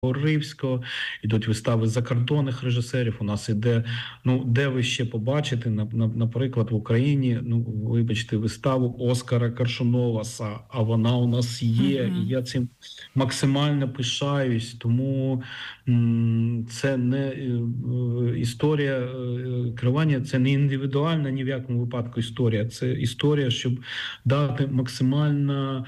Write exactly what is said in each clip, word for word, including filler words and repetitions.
Ривського, ідуть вистави закордонних режисерів. У нас іде, ну, де ви ще побачите, на, на, наприклад, в Україні, ну, вибачте, виставу Оскара Коршунова, а вона у нас є, uh-huh. і я цим максимально пишаюсь, тому м- це не е- історія е- керування, це не індивідуальна ні в якому випадку історія, це історія, щоб дати максимально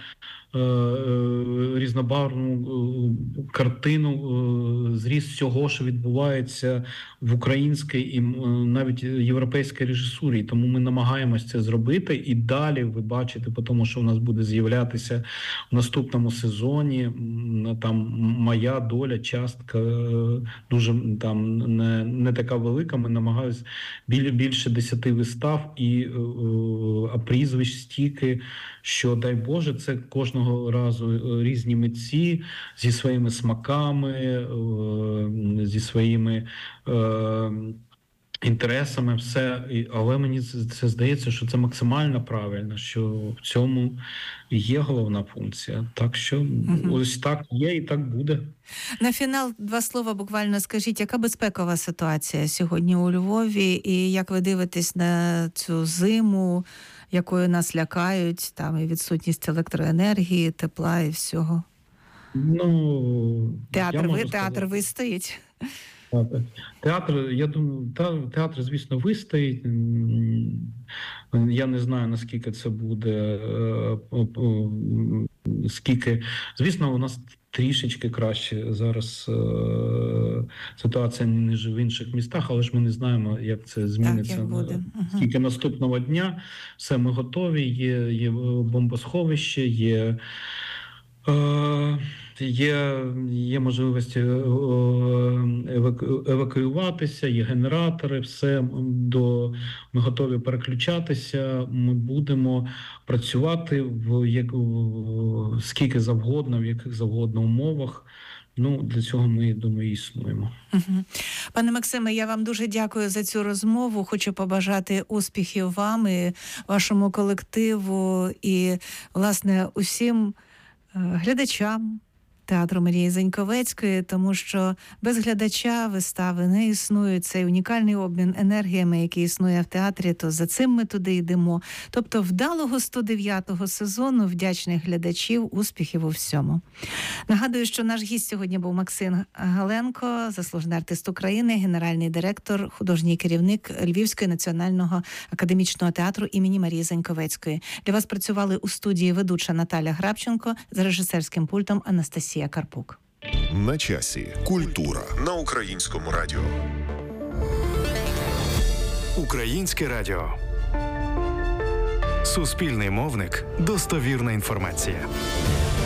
різнобарвну картину, зріз всього, що відбувається в українській і навіть європейській режисурі. Тому ми намагаємось це зробити. І далі ви бачите, тому що у нас буде з'являтися в наступному сезоні там моя доля, частка дуже там не, не така велика. Ми намагаємось біль, більше десяти вистав і а прізвищ стільки, що, дай Боже, це кожного разу різні митці зі своїми смаками, зі своїми е, інтересами, все. Але мені це здається, що це максимально правильно, що в цьому є головна функція. Так що угу. ось так є і так буде. На фінал два слова буквально скажіть, яка безпекова ситуація сьогодні у Львові і як ви дивитесь на цю зиму, якою нас лякають, там і відсутність електроенергії, тепла і всього? Ну, театр ви, театр вистоїть? Театр, я думаю, театр, звісно, вистоїть. Я не знаю, наскільки це буде, скільки, звісно, у нас трішечки краще зараз е- ситуація, ніж в інших містах, але ж ми не знаємо, як це зміниться. Так, як буде. Скільки наступного дня, все, ми готові, є, є бомбосховище, є, е- є, є можливість еваку- евакуюватися, є генератори, все, до, ми готові переключатися, ми будемо працювати в, як, в скільки завгодно, в яких завгодно умовах. Ну, для цього ми, думаю, існуємо. Угу. Пане Максиме, я вам дуже дякую за цю розмову. Хочу побажати успіхів вам і вашому колективу і, власне, усім глядачам театру Марії Заньковецької, тому що без глядача вистави не існує. Цей унікальний обмін енергіями, який існує в театрі, то за цим ми туди йдемо. Тобто вдалого сто дев'ятого сезону, вдячних глядачів, успіхів у всьому. Нагадую, що наш гість сьогодні був Максим Галенко, заслужений артист України, генеральний директор, художній керівник Львівського національного академічного театру імені Марії Заньковецької. Для вас працювали у студії ведуча Наталя Грабченко, за режисерським пультом Анастасія Карпук. На часі. Культура на Українському радіо. Українське радіо. Суспільний мовник. Достовірна інформація.